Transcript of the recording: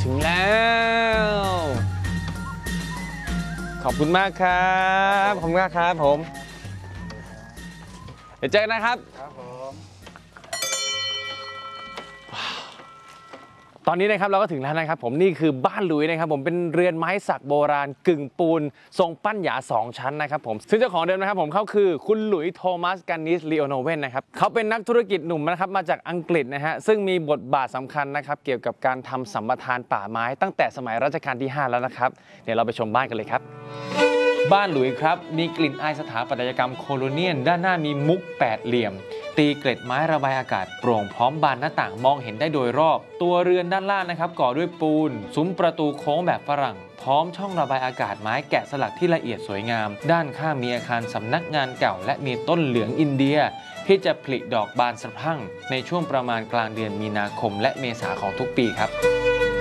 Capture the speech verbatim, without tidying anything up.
ถึงแล้วขอบคุณมากครับขอบคุณมากครับผมเดี๋ยวเจอกันนะครับครับผมตอนนี้นะครับเราก็ถึงแล้วนะครับผมนี่คือบ้านหลุยนะครับผมเป็นเรือนไม้สักโบราณกึ่งปูนทรงปั้นหยาสองชั้นนะครับผมซึ่งเจ้าของเดิมนะครับผมเขาคือคุณหลุยโทมัสการนิสลีโอโนเวนนะครับเขาเป็นนักธุรกิจหนุ่มนะครับมาจากอังกฤษนะฮะซึ่งมีบทบาทสำคัญนะครับเกี่ยวกับการทำสัมปทานป่าไม้ตั้งแต่สมัยรัชกาลที่ห้าแล้วนะครับเดี๋ยวเราไปชมบ้านกันเลยครับบ้านหลุยครับมีกลิ่นอายสถาปัตยกรรมโคโลเนียลด้านหน้ามีมุกแปดเหลี่ยมตีเกล็ดไม้ระบายอากาศโปร่งพร้อมบานหน้าต่างมองเห็นได้โดยรอบตัวเรือนด้านล่างนะครับก่อด้วยปูนซุ้มประตูโค้งแบบฝรั่งพร้อมช่องระบายอากาศไม้แกะสลักที่ละเอียดสวยงามด้านข้างมีอาคารสำนักงานเก่าและมีต้นเหลืองอินเดียที่จะผลิดอกบานสะพรั่งในช่วงประมาณกลางเดือนมีนาคมและเมษาของทุกปีครับ